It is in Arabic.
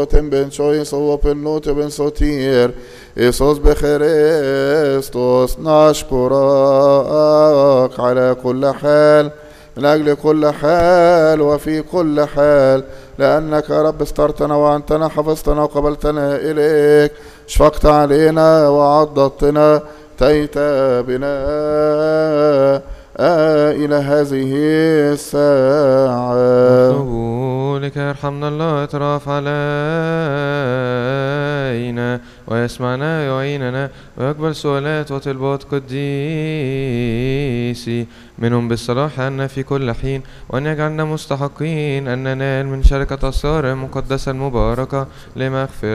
صوتن بن شوي صوب النوت بن صوتير إيسوس بخريستوس نشكرك على كل حال من أجل كل حال وفي كل حال لأنك يا رب استرتنا وأنتنا حفظتنا وقبلتنا إليك شفقت علينا وعضدتنا تيت بنا إلى هذه الساعة. لك يرحمنا الله اطراف علينا ويسمعنا يعيننا ويقبل سؤالات وطلبات قديسي منهم بالصلاح عنا في كل حين وأن يجعلنا مستحقين أن ننال من شركة أسرار مقدسة المباركة لمغفرة